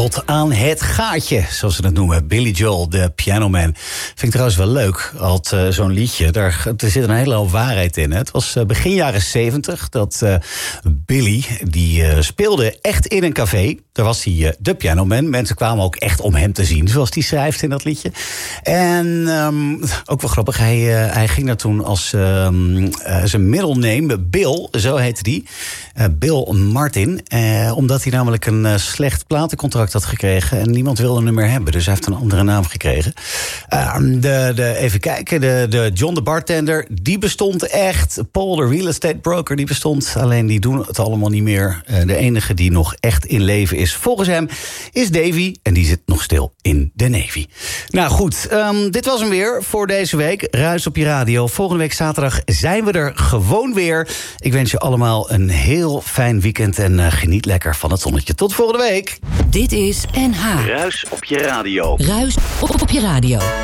Tot aan het gaatje, zoals ze dat noemen. Billy Joel, de Pianoman. Vind ik trouwens wel leuk, zo'n liedje. Er zit een hele hoop waarheid in. Hè? Het was begin jaren 70 dat Billy, die speelde echt in een café. Daar was hij de Pianoman. Mensen kwamen ook echt om hem te zien, zoals hij schrijft in dat liedje. En ook wel grappig, hij ging daar toen als zijn middle name, Bill, zo heette die. Bill Martin. Omdat hij namelijk een slecht platencontract had gekregen en niemand wilde hem meer hebben. Dus hij heeft een andere naam gekregen. Even kijken, de John de bartender, die bestond echt. Paul de real estate broker, die bestond. Alleen die doen het allemaal niet meer. De enige die nog echt in leven is, volgens hem, is Davy. En die zit nog stil in de Navy. Nou goed, dit was hem weer voor deze week. Ruis op je radio. Volgende week zaterdag zijn we er gewoon weer. Ik wens je allemaal een heel fijn weekend en geniet lekker van het zonnetje. Tot volgende week. Dit is NH. Ruis op je radio. Ruis op je radio.